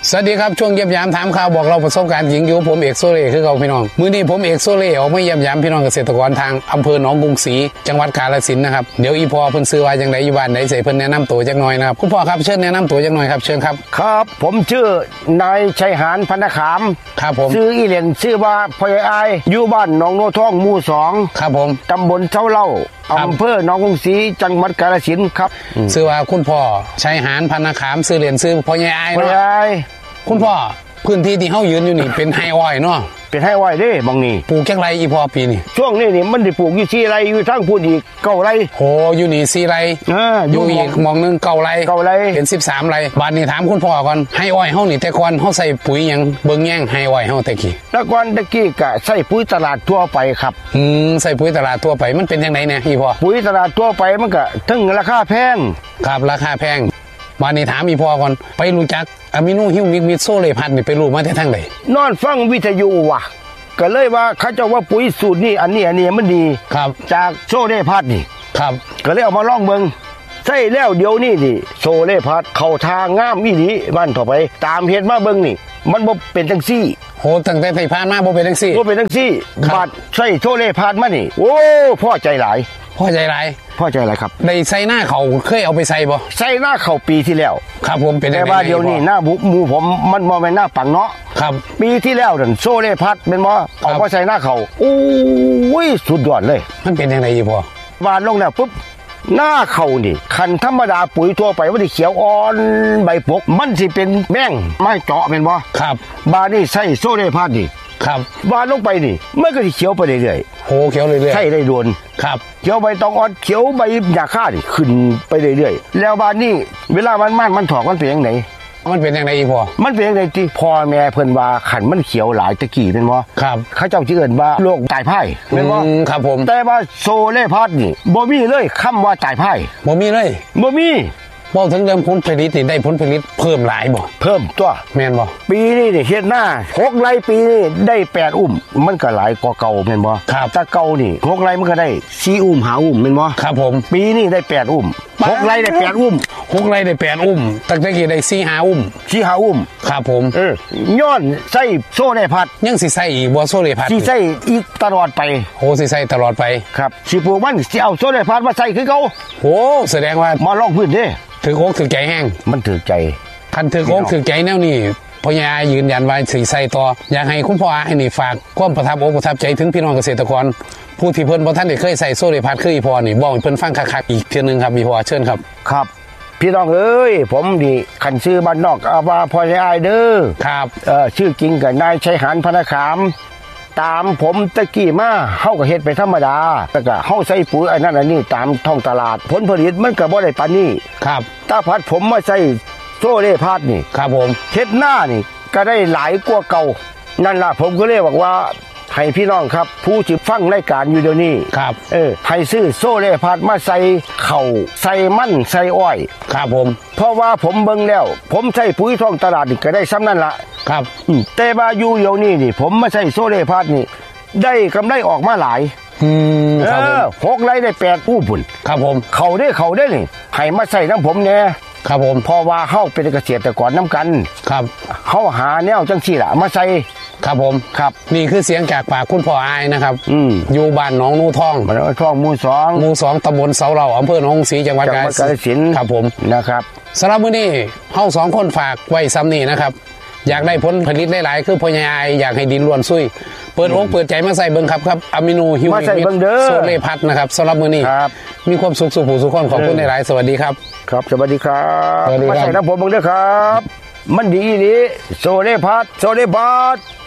สวัสดีครับช่วงเยี่ยมยามถามข่าวบอกเราประสบการณ์หญิงอยู่ผมเอกโซเล่คือเขาพี่น้องมื้อนี้ผมเอกโซเล่ออกมาเยี่ยมยามพี่น้องเกษตรกรทางอำเภอหนองกรุงศรีจังหวัดกาฬสินธุ์นะครับเดี๋ยวอีพ่อเพิ่นซื้อว่าจังไดอยู่บ้านไหนใส่เพิ่นแนะนำตัวจักหน่อยนะครับคุณพ่อครับเชิญแนะนำตัวจักหน่อยครับเชิญครับครับผมชื่อนายชัยหานพนขามครับผมชื่ออีเหรียญชื่อว่าพ่อใหญ่อายอยู่บ้านหนองโนท้องหมู่2 ครับผมตำบลเช้าเล่าอำเภอหนองกรุงศรีจังหวัดกาฬสินธุ์ครับชื่อว่าคุณพ่อชัยหานพนขามชื่อเล่นชื่อพ่อใหญ่อายพ่อใหญ่อายคุณพ่อพื้นที่ที่เฮายืนอยู่นี่เป็นไฮอ้อยเนาะเป็นไฮอ้อยเด้บางนี่ปลูกจักไรอีพอปีนี่ช่วงนี้นี่มันได้ปลูกอยู่4ไร่อยู่ทั้งพูนอีก9ไร่โหอยู่นี่4ไร่อยู่อีกมองนึง9ไร่เป็น13ไร่บาดนี้ถามคุณพ่อก่อนไฮอ้อยเฮานี่แต่ก่อนเฮาใส่ปุ๋ยหยังเบิ่งแย่งไฮอ้อยเฮาแต่กี้แต่ก่อนตะกี้ก็ใส่ปุ๋ยตลาดทั่วไปครับใส่ปุ๋ยตลาดทั่วไปมันเป็นจังไดเนี่ยอีพ่อปุ๋ยตลาดทั่วไปมันก็ถึงราคาแพงครับราคาแพงบาดนี้ถามอีพ่อก่อนไปรู้จักอะมิโนฮิวมิกโซเลพัดนี่ไปรู้มาแต่ทางใดนอนฟังวิทยุว่ะก็เลยว่าเขาจะว่าปุ๋ยสูตรนี้อันนี้มันดีครับจากโซเลพัดนี่ครับก็เลยเอามาลองเบิ่งใช่แล้วเดี๋ยวนี้นี่โซเลพัดเข้าทางงามอีหลีบ้านต่อไปตามเฮ็ดมาเบิ่งนี่มันบ่เป็นจังซี่โหตั้งแต่ที่ผ่านมาบ่เป็นจังซี่บ่เป็นจังซี่บาดใส่โซเลพัดมานี่โอ้พอใจหลายพอใจหลายครับในใส่หน้าเขาเคยเอาไปใส่บ่ใส่หน้าเขาปีที่แล้วครับผมเป็นแต่ว่าเดี๋ยวนี้หน้าหมู่ผมมันบ่แม่นหน้าปังเนาะครับปีที่แล้วนั่นโซเลพัดเป็นบ่เอามาใส่หน้าเขาโอ้ยสุดยอดเลยมันเป็นยังไงอยู่พ่อวานลงแล้วปุ๊บหน้าเขานี่คันธรรมดาปุ๋ยทั่วไปมันสิเขียวอ่อนใบปกมันสิเป็นแม่งไม้เจาะเป็นบ่ครับบานี่ใส่โซเลพัดนี่ครับวานลงไปนี่มันก็สิเขียวไปเรื่อยๆโหเขียวเรื่อยๆใช่ได้โดนครับเขียวใบตองอ่อนเขียวใบหญ้าค่านี่ขึ้นไปเรื่อยๆแล้วบานนี่เวลามันถอกมันเป็นจังไดมันเป็นยังไงอีพ่อมันเป็นจังไดที่พ่อแม่เพิ่นว่าขันมันเขียวหลายตะกี้เป็นบ่ครับเขาเจ้าสิเอิ้นว่าโรคตายพายแม่นบ่ครับผมแต่ว่าโซเลพัดนี่บ่มีเลยคำว่าตายพายบ่มีเลยบ่มีบอกถึงเดิมผลผลิตนี่ได้ผลผลิตเพิ่มหลายบ่เพิ่มตัวแม่นบ่ปีนี้นี่เฮ็ดหน้า6ไร่ปีนี้ได้8อุ้มมันก็หลายกว่าเก่าแม่นบ่ครับแต่เก่านี่6ไร่มันก็ได้4อุ้ม5อุ้มแม่นบ่ครับผมปีนี้ได้8อุ้ม6ไร่ได้8อุ้ม 6ไร่ได้8อุ้มตั้งแต่กี้ได้4-5อุ้ม 4-5อุ้มครับผมย้อนใส่โซเลพัดยังสิใส่อีกบ่โซเลพัดสิใส่อีกตลอดไปโหสิใส่ตลอดไปครับสิปลูกมันสิเอาโซเลพัดมาใส่คือเก่าโหแสดงว่ามาลองพื้นเด้ถือโอ๊กถือใจแห้งมันถือใจคันถือโอ๊กถือใจแนวนี้พ่อยายยืนยันไว้สีใส่ต่ออยากให้คุณพ่อให้นี่ฝากความประทับอกประทับใจถึงพี่น้องเกษตรกรผู้ที่เพิ่นบ่ทันได้เคยใส่โซเลพัดคืออีพ่อนี่บอกให้เพิ่นฟังคักๆอีกเทื่อนึงครับอีพ่อเชิญครับครับพี่น้องเอ้ยผมนี่ขันชื่อบ้านนอกว่าพ่อใหญ่อายเด้อครับชื่อจริงกับนายชัยหานพนขามตามผมตะกี้มาเฮาก็เฮ็ดไปธรรมดาแต่ก็เฮาใส่ปุ๋ยอันนั้นอันนี้ตามท้องตลาดผลผลิตมันก็บ่ได้ปานนี้ครับถ้าพัดผมมาใส่โซเลพัดนี่ครับผมเฮ็ดหน้านี่ก็ได้หลายกว่าเก่านั่นล่ะผมก็เลยบอกว่าให้พี่น้องครับผู้ที่ฟังรายการอยู่เดี๋ยวนี้ครับให้ซื้อโซเลพัดมาใส่เข่าใส่มันใส่อ้อยครับผมเพราะว่าผมเบิ่งแล้วผมใส่ปุ๋ยท้องตลาดนี่ก็ได้ซ้ำนั่นละครับแต่ว่าอยู่เดี๋ยวนี้นี่ผมมาใส่โซเลพัดนี่ได้กำไรออกมาหลาย6ไร่ได้8อู้พุ่นครับผมเขาได้นี่ให้มาใส่น้ำผมแน่ครับผมเพราะว่าเฮาเป็นเกษตรกรน้ำกันครับเฮาหาแนวจังซี่ล่ะมาใส่ครับผมครับนี่คือเสียงจากปากคุณพ่ออายนะครับอยู่บ้านหนองนูทองบ้านหนองนูทองหมู่ 2ตำบลเสาเหล่าอำเภอหนองศรีจังหวัดกาฬสินธุ์ครับผมนะครับสำหรับมื้อนี้เฮา2คนฝากไว้ซ้ำนี่นะครับอยากได้ผลผลิตหลายๆคือพ่อใหญ่อายอยากให้ดินล้วนซุยเปิดอกเปิดใจมาใส่เบิ่งครับอะมิโนฮิวมิกโซเลพัดนะครับสำหรับมื้อนี้มีความสุขสุขสุขคนขอบคุณหลายๆสวัสดีครับครับสวัสดีครับมาใส่น้ำผมเบิ่งเด้อครับมันดีนี่โซเลพัด